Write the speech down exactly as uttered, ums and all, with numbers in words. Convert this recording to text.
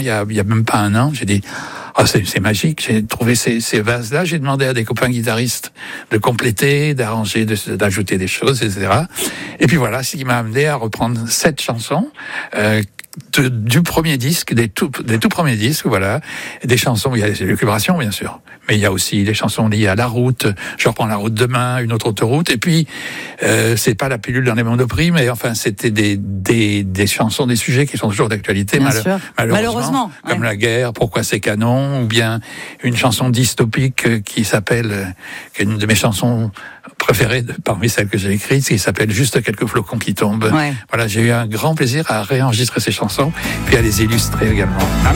il y a, il y a même pas un an, j'ai dit, oh, c'est, c'est magique, j'ai trouvé ces, ces vases-là, j'ai demandé à des copains guitaristes de compléter, d'arranger, de, d'ajouter des choses, et cetera. Et puis voilà, ce qui m'a amené à reprendre sept chansons, euh, De, du premier disque, des tout, des tout premiers disques, voilà, des chansons, il y a les élucubrations, bien sûr, mais il y a aussi des chansons liées à la route, je reprends la route demain, une autre autoroute, et puis, euh, c'est pas la pilule dans les monoprix, mais enfin, c'était des, des, des chansons, des sujets qui sont toujours d'actualité, mal, sûr. malheureusement, Malheureusement, comme ouais. la guerre, pourquoi c'est canon, ou bien une chanson dystopique qui s'appelle, qui est une de mes chansons préférées de, parmi celles que j'ai écrites, qui s'appelle Juste quelques flocons qui tombent. Ouais. Voilà, j'ai eu un grand plaisir à réenregistrer ces chansons, puis à les illustrer également.